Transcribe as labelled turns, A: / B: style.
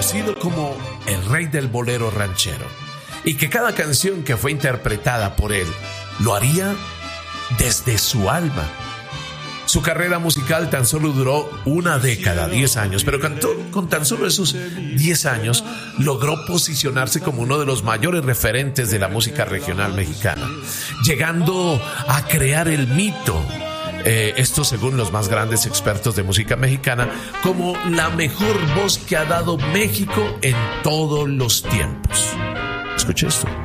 A: conocido como el rey del bolero ranchero, y que cada canción que fue interpretada por él lo haría desde su alma. Su carrera musical tan solo duró una década, 10 años, pero con tan solo esos 10 años logró posicionarse como uno de los mayores referentes de la música regional mexicana, llegando a crear el mito, esto según los más grandes expertos de música mexicana, como la mejor voz que ha dado México en todos los tiempos. Escuche esto.